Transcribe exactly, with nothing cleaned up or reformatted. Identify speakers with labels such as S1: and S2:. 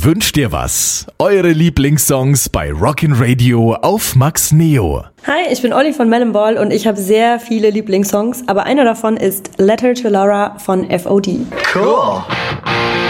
S1: Wünsch dir was? Eure Lieblingssongs bei Rockin' Radio auf Max Neo.
S2: Hi, ich bin Olli von Melon Ball und ich habe sehr viele Lieblingssongs, aber einer davon ist Letter to Laura von F O D.
S3: Cool.